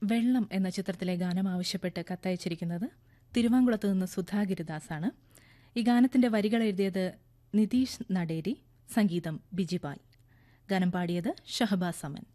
വെള്ളം എന്ന ചിത്രത്തിലെ ഗാനം ആവശ്യപ്പെട്ട് കത്തയച്ചിരിക്കുന്നത് തിരുവാങ്കുളത്ത് നിന്ന് സുധാഗിരിദാസാണ്. ഈ ഗാനത്തിന്റെ വരികൾ എഴുതിയത് നിതീഷ് നടേരി, സംഗീതം ബിജിപാൽ. ഗാനം പാടിയത് ഷഹബാസ് അമൻ.